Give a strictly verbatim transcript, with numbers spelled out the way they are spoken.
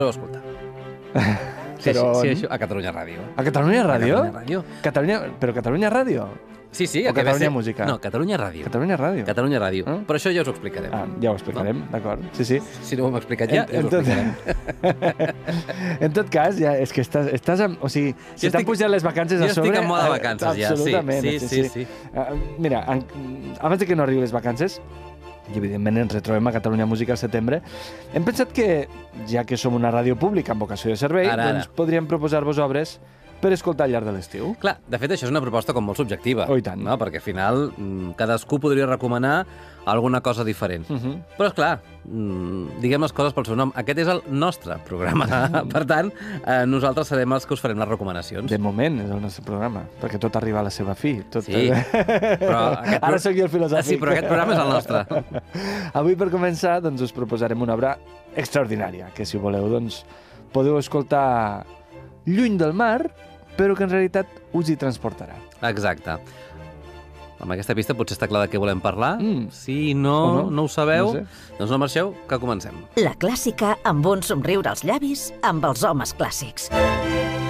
escoltar. Sí, Però... sí, sí, a Catalunya Ràdio. A Catalunya Ràdio? A Catalunya Ràdio. Catalunya... Però Catalunya Ràdio? Sí, sí. O Catalunya Música? No, Catalunya Ràdio. Catalunya Ràdio. Catalunya Ràdio. Ah? Però això ja us ho explicarem. Ah, ja ho explicarem, d'acord. Sí, sí. Si no ho hem explicat ja, ja us ho explicarem. En tot cas, ja, és que estàs... estàs amb... O sigui, si t'han pujat les vacances a Jo sobre... estic en moda vacances ja, sí. Absolutament. Sí, sí, sí. Uh, mira, en, abans de que no arribi les vacances, i evidentment ens retrobem a Catalunya Música al setembre, hem pensat que, ja que som una ràdio pública amb vocació de servei, Ara, ara. doncs podríem proposar-vos obres per escoltar al llarg de l'estiu. Clar, de fet, això és una proposta com molt subjectiva. Oh, i tant. No? Perquè al final mm, cadascú podria recomanar alguna cosa diferent. Uh -huh. Però, esclar, mm, diguem les coses pel seu nom. Aquest és el nostre programa. Per tant, eh, nosaltres serem els que us farem les recomanacions. De moment és el nostre programa, perquè tot arriba a la seva fi. Tot... Sí, però... Aquest... Ara sóc jo el filosòfic. Sí, però aquest programa és el nostre. Avui, per començar, doncs, us proposarem una obra extraordinària, que, si voleu, doncs, podeu escoltar lluny del mar, però que en realitat us hi transportarà. Exacte. Amb aquesta pista potser està clar de què volem parlar. Mm. Si no, O no, no ho sabeu, no sé. doncs no marxeu, que comencem. La clàssica amb un somriure als llavis amb els homes clàssics.